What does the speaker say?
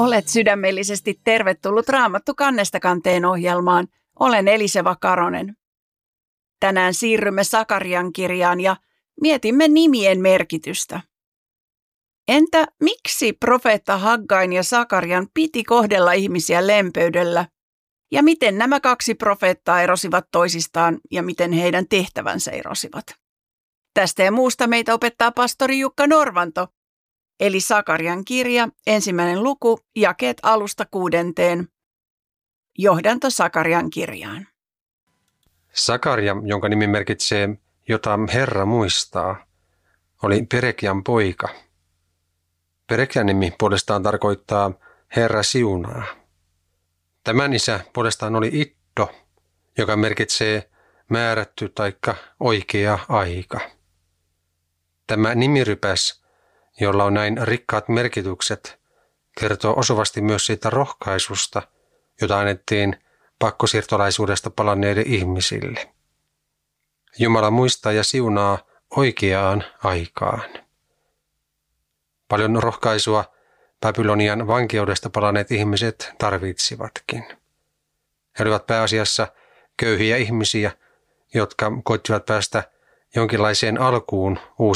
Olet sydämellisesti tervetullut Raamattu kannesta kanteen ohjelmaan. Olen Eliseva Karonen. Tänään siirrymme Sakarian kirjaan ja mietimme nimien merkitystä. Entä miksi profeetta Haggain ja Sakarian piti kohdella ihmisiä lempeydellä? Ja miten nämä kaksi profeettaa erosivat toisistaan ja miten heidän tehtävänsä erosivat? Tästä ja muusta meitä opettaa pastori Jukka Norvanto. Eli Sakarian kirja, 1. luku, jakeet alusta 6. Johdanto Sakarian kirjaan. Sakaria, jonka nimi merkitsee jota Herra muistaa, oli Perekian poika. Perekian nimi puolestaan tarkoittaa Herra siunaa. Tämän isä puolestaan oli Iddo, joka merkitsee määrätty taikka oikea aika. Tämä nimirypäs, jolla on näin rikkaat merkitykset, kertoo osuvasti myös siitä rohkaisusta, jota annettiin pakkosiirtolaisuudesta palanneille ihmisille. Jumala muistaa ja siunaa oikeaan aikaan. Paljon rohkaisua Babylonian vankeudesta palanneet ihmiset tarvitsivatkin. He olivat pääasiassa köyhiä ihmisiä, jotka koittivat päästä jonkinlaiseen alkuun